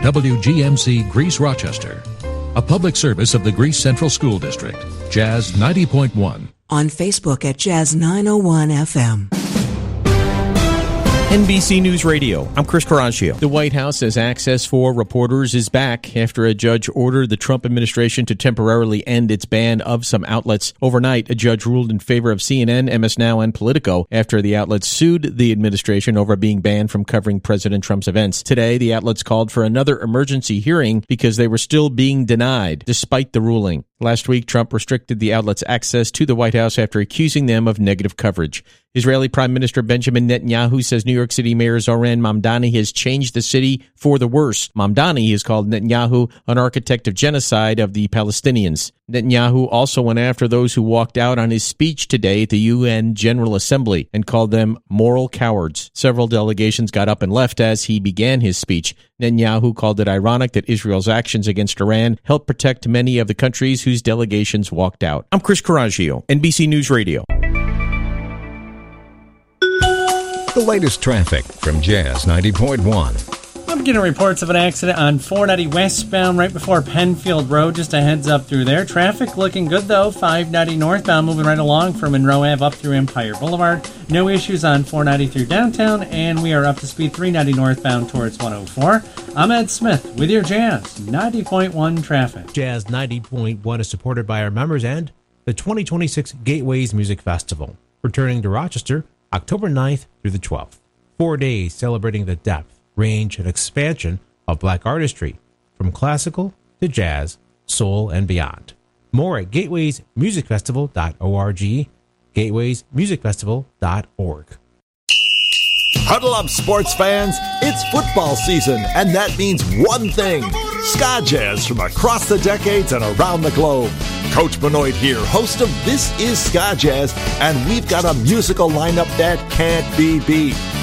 WGMC Greece Rochester. A public service of the Greece Central School District. Jazz 90.1. On Facebook at Jazz 901 FM. NBC News Radio, I'm Chris Caraccio. The White House says access for reporters is back after a judge ordered the Trump administration to temporarily end its ban of some outlets. Overnight, a judge ruled in favor of CNN, MS Now, and Politico after the outlets sued the administration over being banned from covering President Trump's events. Today, the outlets called for another emergency hearing because they were still being denied, despite the ruling. Last week, Trump restricted the outlets' access to the White House after accusing them of negative coverage. Israeli Prime Minister Benjamin Netanyahu says New York City Mayor Zoran Mamdani has changed the city for the worse. Mamdani has called Netanyahu an architect of genocide of the Palestinians. Netanyahu also went after those who walked out on his speech today at the UN General Assembly and called them moral cowards. Several delegations got up and left as he began his speech. Netanyahu called it ironic that Israel's actions against Iran helped protect many of the countries whose delegations walked out. I'm Chris Caraccio, NBC News Radio. The latest traffic from Jazz 90.1. I'm getting reports of an accident on 490 westbound right before Penfield Road. Just a heads up through there. Traffic looking good, though. 590 northbound moving right along from Monroe Ave up through Empire Boulevard. No issues on 490 through downtown, and we are up to speed 390 northbound towards 104. I'm Ed Smith with your Jazz 90.1 traffic. Jazz 90.1 is supported by our members and the 2026 Gateways Music Festival, returning to Rochester October 9th through the 12th. 4 days celebrating the depth, range, and expansion of black artistry, from classical to jazz, soul, and beyond. More at gatewaymusicfestival.org, gatewaymusicfestival.org. Huddle up, sports fans. It's football season, and that means one thing: ska jazz from across the decades and around the globe. Coach Benoit here, host of This Is Ska Jazz, and we've got a musical lineup that can't be beat.